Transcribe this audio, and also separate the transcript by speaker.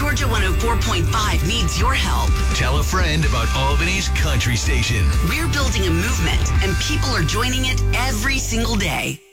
Speaker 1: Georgia 104.5 needs your help.
Speaker 2: Tell a friend about Albany's country station.
Speaker 1: We're building a movement, and people are joining it every single day.